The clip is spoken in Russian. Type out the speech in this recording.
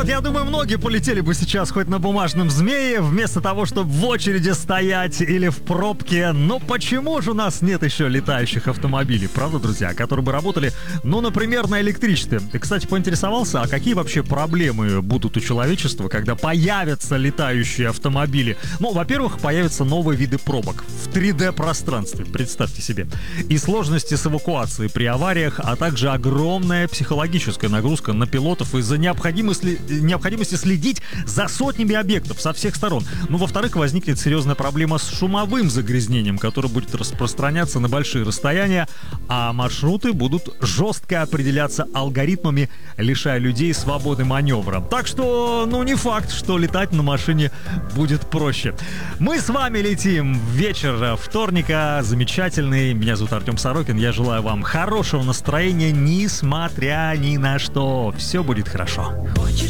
вот я думаю, многие полетели бы сейчас хоть на бумажном змее, вместо того, чтобы в очереди стоять или в пробке. Но почему же у нас нет еще летающих автомобилей, правда, друзья, которые бы работали, ну, например, на электричестве? Ты, кстати, поинтересовался, а какие вообще проблемы будут у человечества, когда появятся летающие автомобили? Ну, во-первых, появятся новые виды пробок в 3D-пространстве, представьте себе, и сложности с эвакуацией при авариях, а также огромная психологическая нагрузка на пилотов из-за необходимости следить за сотнями объектов со всех сторон. Ну, во-вторых, возникнет серьезная проблема с шумовым загрязнением, которое будет распространяться на большие расстояния, а маршруты будут жестко определяться алгоритмами, лишая людей свободы маневра. Так что, ну, не факт, что летать на машине будет проще. Мы с вами летим в вечер вторника, замечательный. Меня зовут Артем Сорокин. Я желаю вам хорошего настроения, несмотря ни на что. Все будет хорошо. Хочешь